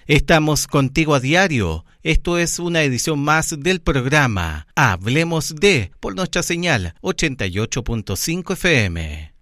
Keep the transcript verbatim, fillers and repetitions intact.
Estamos contigo a diario. Esto es una edición más del programa Hablemos de por nuestra señal ochenta y ocho punto cinco F M.